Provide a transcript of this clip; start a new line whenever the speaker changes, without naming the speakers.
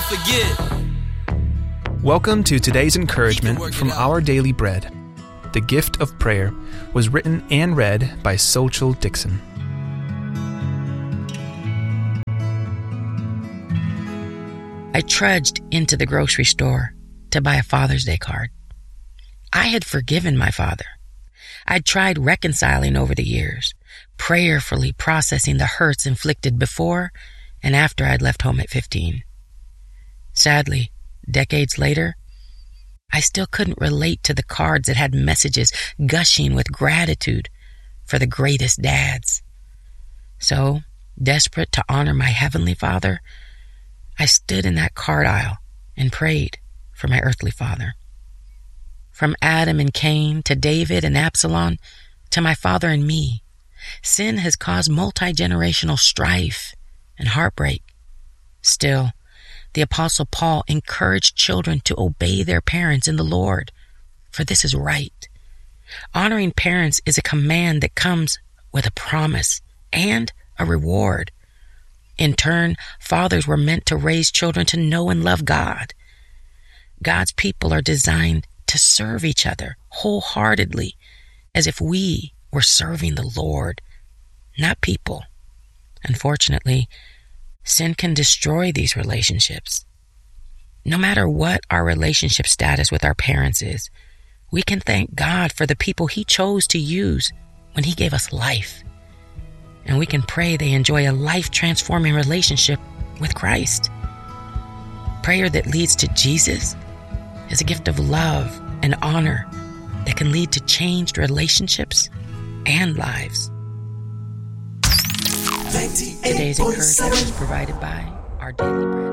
forget.
Welcome to today's encouragement from Our Daily Bread. The Gift of Prayer was written and read by Sochel Dixon.
I trudged into the grocery store to buy a Father's Day card. I had forgiven my father. I'd tried reconciling over the years, prayerfully processing the hurts inflicted before and after I'd left home at 15. Sadly, decades later, I still couldn't relate to the cards that had messages gushing with gratitude for the greatest dads. So, desperate to honor my Heavenly Father, I stood in that card aisle and prayed for my earthly father. From Adam and Cain to David and Absalom to my father and me, sin has caused multi-generational strife and heartbreak. Still, the Apostle Paul encouraged children to obey their parents in the Lord, for this is right. Honoring parents is a command that comes with a promise and a reward. In turn, fathers were meant to raise children to know and love God. God's people are designed to serve each other wholeheartedly, as if we were serving the Lord, not people. Unfortunately, sin can destroy these relationships. No matter what our relationship status with our parents is, we can thank God for the people He chose to use when He gave us life. And we can pray they enjoy a life-transforming relationship with Christ. Prayer that leads to Jesus is a gift of love and honor that can lead to changed relationships and lives. Today's encouragement is provided by Our Daily Bread.